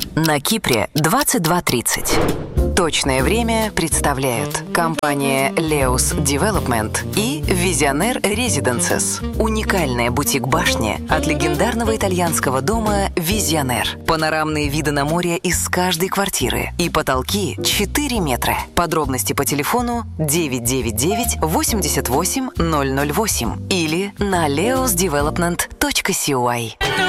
На Кипре 22:30. Точное время представляют компания Leos Development и Visionaire Residences. Уникальная бутик-башня от легендарного итальянского дома Visionaire. Панорамные виды на море из каждой квартиры и потолки 4 метра. Подробности по телефону 999 88 008 или на leosdevelopment.coy.